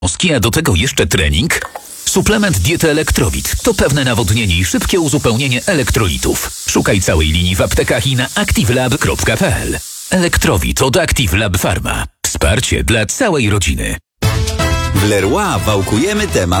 a do tego jeszcze trening? Suplement diety Elektrowit to pewne nawodnienie i szybkie uzupełnienie elektrolitów. Szukaj całej linii w aptekach i na activelab.pl. Elektrowit od Active Lab Pharma. Wsparcie dla całej rodziny. W Leroy wałkujemy temat